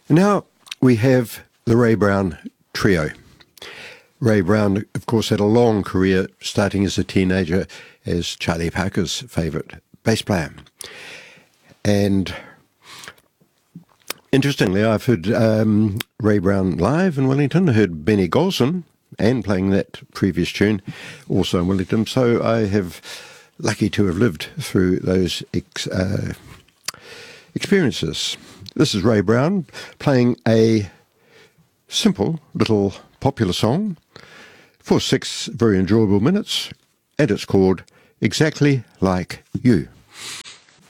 Now we have the Ray Brown Trio. Ray Brown, of course, had a long career starting as a teenager as Charlie Parker's favourite bass player. And interestingly, I've heard Ray Brown live in Wellington. I heard Benny Golson and playing that previous tune also in Wellington. So I have lucky to have lived through those experiences. This is Ray Brown playing a simple little popular song for 6 very enjoyable minutes, and it's called Exactly Like You.